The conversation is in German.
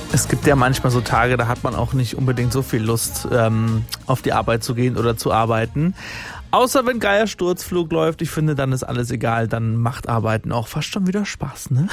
Es gibt ja manchmal so Tage, da hat man auch nicht unbedingt so viel Lust, auf die Arbeit zu gehen oder zu arbeiten. Außer wenn geiler Sturzflug läuft, ich finde, dann ist alles egal, dann macht Arbeiten auch fast schon wieder Spaß, ne?